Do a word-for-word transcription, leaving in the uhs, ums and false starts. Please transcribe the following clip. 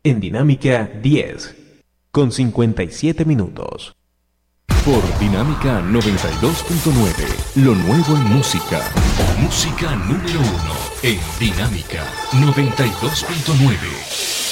en Dinámica diez, con cincuenta y siete minutos. Por Dinámica noventa y dos punto nueve, lo nuevo en música. Música número uno en Dinámica noventa y dos punto nueve.